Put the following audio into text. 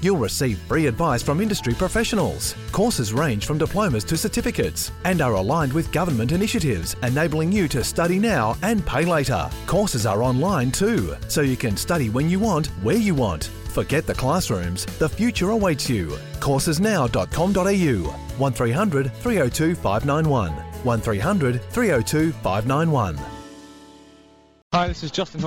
You'll receive free advice from industry professionals. Courses range from diplomas to certificates and are aligned with government initiatives, enabling you to study now and pay later. Courses are online too, so you can study when you want, where you want. Forget the classrooms. The future awaits you. Coursesnow.com.au 1300 302 591 1300 302 591. Hi, this is Justin